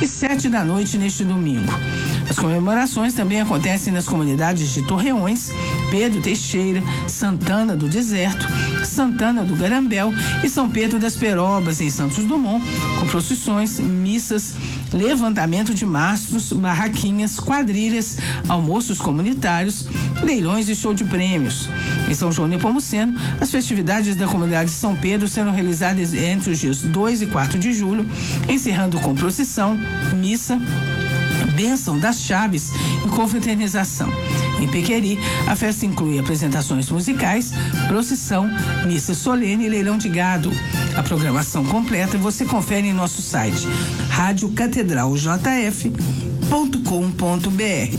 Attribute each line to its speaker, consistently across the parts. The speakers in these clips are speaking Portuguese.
Speaker 1: e 7h neste domingo. As comemorações também acontecem nas comunidades de Torreões, Pedro Teixeira, Santana do Deserto, Santana do Garambel e São Pedro das Perobas, em Santos Dumont, com procissões, missas, levantamento de mastros, barraquinhas, quadrilhas, almoços comunitários, leilões e show de prêmios. Em São João Nepomuceno, as festividades da comunidade de São Pedro serão realizadas entre os dias 2 e 4 de julho, encerrando com procissão, missa, bênção das chaves e confraternização. Em Pequeri, a festa inclui apresentações musicais, procissão, missa solene e leilão de gado. A programação completa você confere em nosso site radiocatedraljf.com.br.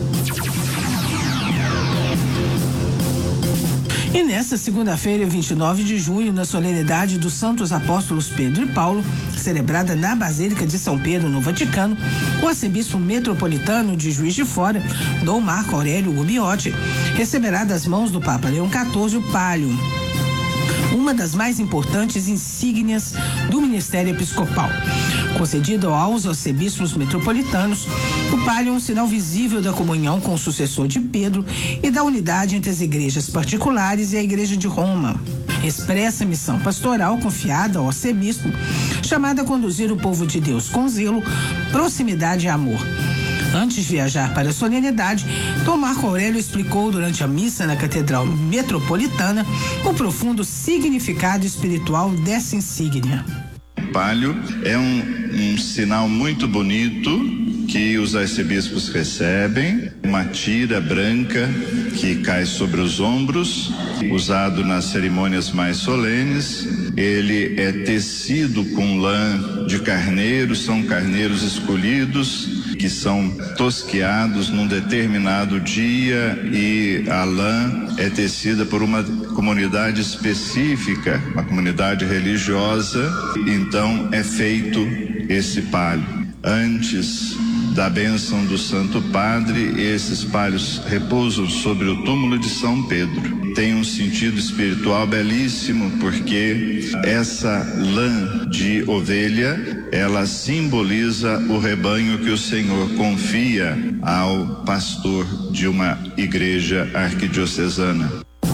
Speaker 1: E nesta segunda-feira, 29 de junho, na solenidade dos Santos Apóstolos Pedro e Paulo, celebrada na Basílica de São Pedro, no Vaticano, o arcebispo metropolitano de Juiz de Fora, Dom Marco Aurélio Gubiotti, receberá das mãos do Papa Leão XIV o pálio, uma das mais importantes insígnias do ministério episcopal. Concedido aos arcebispos metropolitanos, o pálio é um sinal visível da comunhão com o sucessor de Pedro e da unidade entre as igrejas particulares e a Igreja de Roma. Expressa a missão pastoral confiada ao arcebispo, chamada a conduzir o povo de Deus com zelo, proximidade e amor. Antes de viajar para a solenidade, Dom Marco Aurélio explicou durante a missa na Catedral Metropolitana o profundo significado espiritual dessa insígnia.
Speaker 2: O pálio é um sinal muito bonito que os arcebispos recebem, uma tira branca que cai sobre os ombros, usado nas cerimônias mais solenes. Ele é tecido com lã de carneiro, são carneiros escolhidos que são tosquiados num determinado dia, e a lã é tecida por uma comunidade específica, uma comunidade religiosa. Então é feito esse pálio. Antes da bênção do Santo Padre, esses pálios repousam sobre o túmulo de São Pedro. Tem um sentido espiritual belíssimo, porque essa lã de ovelha, ela simboliza o rebanho que o Senhor confia ao pastor de uma igreja arquidiocesana.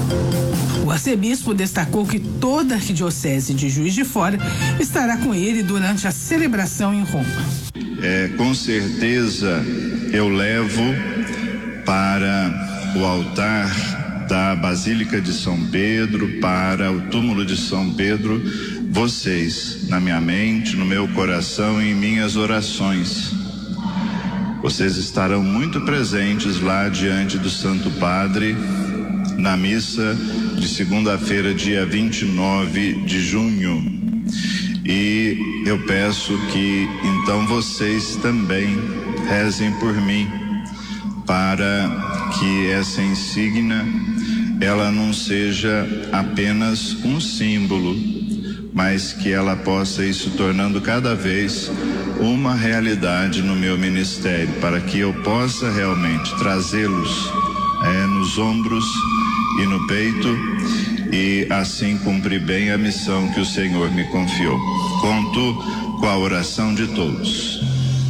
Speaker 1: O arcebispo destacou que toda a arquidiocese de Juiz de Fora estará com ele durante a celebração em Roma.
Speaker 2: Com certeza eu levo para o altar da Basílica de São Pedro, para o túmulo de São Pedro, vocês, na minha mente, no meu coração e em minhas orações. Vocês estarão muito presentes lá diante do Santo Padre, na missa de segunda-feira, dia 29 de junho. E eu peço que então vocês também rezem por mim, para que essa insígnia ela não seja apenas um símbolo, mas que ela possa ir se tornando cada vez uma realidade no meu ministério, para que eu possa realmente trazê-los nos ombros e no peito, e assim cumprir bem a missão que o Senhor me confiou. Conto com a oração de todos.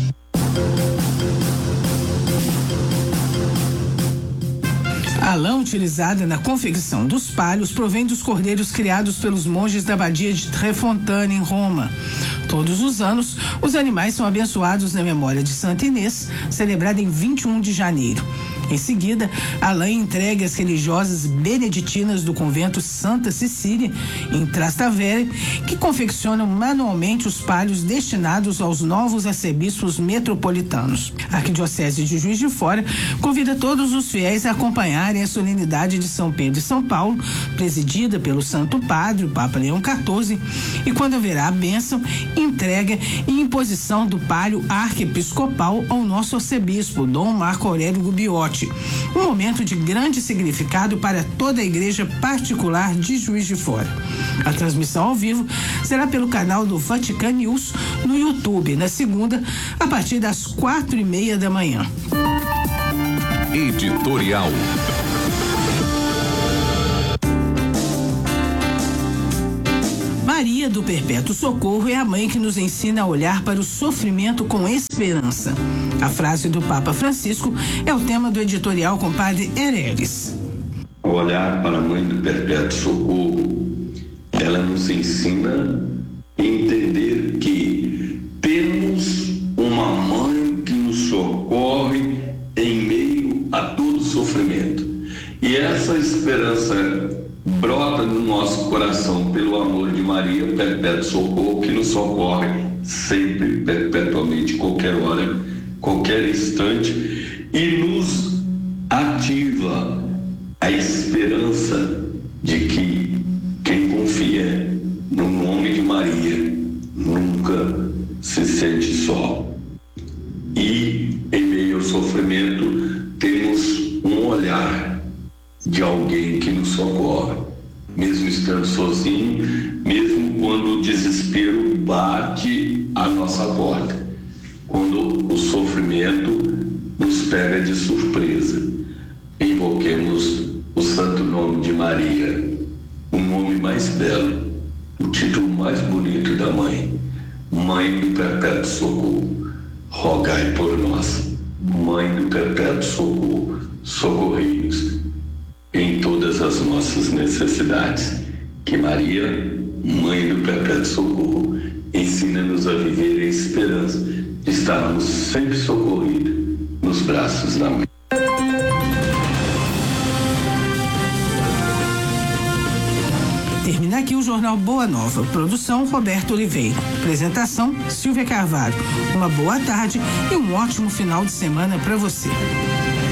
Speaker 1: A lã utilizada na confecção dos palhos provém dos cordeiros criados pelos monges da abadia de Trefontane, em Roma. Todos os anos, os animais são abençoados na memória de Santa Inês, celebrada em 21 de janeiro. Em seguida, a lã entregue às religiosas beneditinas do convento Santa Cecília, em Trastevere, que confeccionam manualmente os palhos destinados aos novos arcebispos metropolitanos. A Arquidiocese de Juiz de Fora convida todos os fiéis a acompanharem a solenidade de São Pedro e São Paulo, presidida pelo Santo Padre, o Papa Leão XIV, e quando haverá a bênção, entrega e imposição do palio arquiepiscopal ao nosso arcebispo, Dom Marco Aurélio Gubiotti. Um momento de grande significado para toda a igreja particular de Juiz de Fora. A transmissão ao vivo será pelo canal do Vatican News no YouTube, na segunda, a partir das 4:30 da manhã.
Speaker 3: Editorial.
Speaker 1: Maria Maria do Perpétuo Socorro é a mãe que nos ensina a olhar para o sofrimento com esperança. A frase do Papa Francisco é o tema do editorial com Padre Ereles.
Speaker 3: Ao olhar para a Mãe do Perpétuo Socorro, ela nos ensina a entender que temos uma mãe que nos socorre em meio a todo sofrimento. E essa esperança brota no nosso coração pelo amor de Maria, Perpétuo Socorro, que nos socorre sempre, perpetuamente, qualquer hora, qualquer instante, e nos ativa a esperança de que quem confia no nome de Maria nunca se sente só. E em meio ao sofrimento temos um olhar de alguém que nos socorre, mesmo estando sozinho, mesmo quando o desespero bate à nossa porta, quando o sofrimento nos pega de surpresa. Invoquemos o santo nome de Maria, o nome mais belo, o título mais bonito da Mãe, Mãe do Perpétuo Socorro, rogai por nós. Mãe do Perpétuo Socorro, socorrei-nos em todas as nossas necessidades. Que Maria, Mãe do Perpétuo Socorro, ensina-nos a viver em esperança de estarmos sempre socorridos nos braços da Mãe.
Speaker 1: Termina aqui o Jornal Boa Nova. Produção Roberto Oliveira. Apresentação Silvia Carvalho. Uma boa tarde e um ótimo final de semana para você.